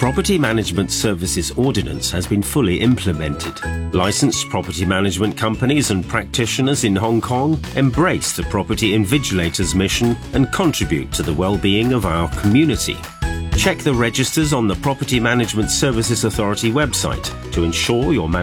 Property Management Services Ordinance has been fully implemented. Licensed property management companies and practitioners in Hong Kong embrace the Property Invigilator's mission and contribute to the well-being of our community. Check the registers on the Property Management Services Authority website to ensure your